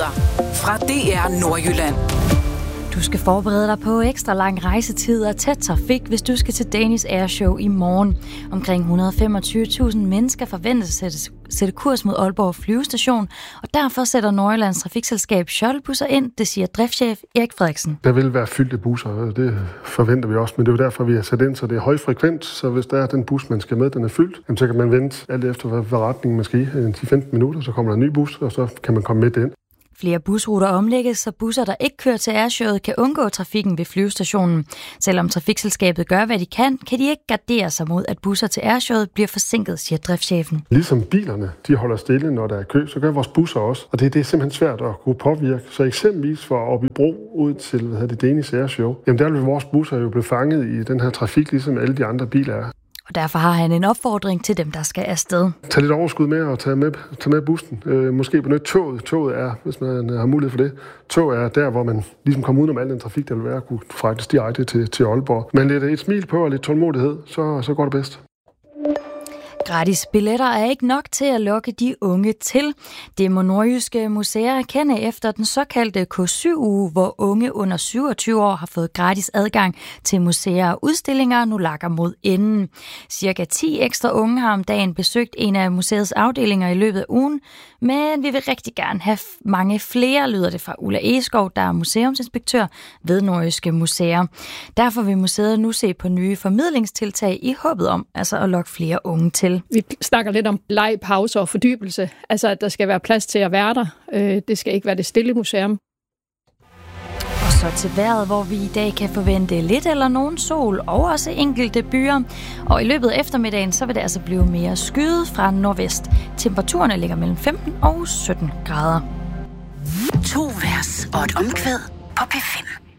Nyheder fra DR Nordjylland. Du skal forberede dig på ekstra lang rejsetid og tæt trafik, hvis du skal til Danish Airshow i morgen. Omkring 125.000 mennesker forventes at sætte kurs mod Aalborg flyvestation, og derfor sætter Nordjyllands trafikselskab shuttlebusser ind, det siger driftschef Erik Frederiksen. Der vil være fyldte busser, og det forventer vi også, men det er jo derfor, vi har sat ind, så det er højfrekvent, så hvis der er den bus, man skal med, den er fyldt, så kan man vente alt efter, hvad retning man skal i, 10-15 minutter, så kommer der en ny bus, og så kan man komme midt ind. Flere busruter omlægges, så busser, der ikke kører til Airshowet, kan undgå trafikken ved flyvestationen. Selvom trafikselskabet gør, hvad de kan de ikke gardere sig mod, at busser til Airshowet bliver forsinket, siger driftschefen. Ligesom bilerne, de holder stille, når der er kø, så gør vores busser også. Og det er simpelthen svært at kunne påvirke. Så eksempelvis for Oppe i Bro ud til Danish Airshow, jamen der vil vores busser jo blive fanget i den her trafik, ligesom alle de andre biler er. Og derfor har han en opfordring til dem, der skal afsted. Tag lidt overskud med og tag med bussen. Måske benytte toget. Toget er, hvis man har mulighed for det, tog er der, hvor man ligesom kommer udenom al den trafik, der vil være, kunne fragtes direkte til Aalborg. Men lidt et smil på og lidt tålmodighed, så går det bedst. Gratis billetter er ikke nok til at lokke de unge til. Det må nordjyske museer erkende efter den såkaldte K7-uge, hvor unge under 27 år har fået gratis adgang til museer og udstillinger, nu lakker mod enden. Cirka 10 ekstra unge har om dagen besøgt en af museets afdelinger i løbet af ugen, men vi vil rigtig gerne have mange flere, lyder det fra Ulla Egeskov, der er museumsinspektør ved Nordjyske Museer. Derfor vil museet nu se på nye formidlingstiltag i håbet om altså at lokke flere unge til. Vi snakker lidt om leg, pause og fordybelse. Altså, at der skal være plads til at være der. Det skal ikke være det stille museum. Og så til vejret, hvor vi i dag kan forvente lidt eller nogen sol og også enkelte byer. Og i løbet af eftermiddagen, så vil det altså blive mere skyet fra nordvest. Temperaturerne ligger mellem 15 og 17 grader. 2 vers og et omkvæd på P5.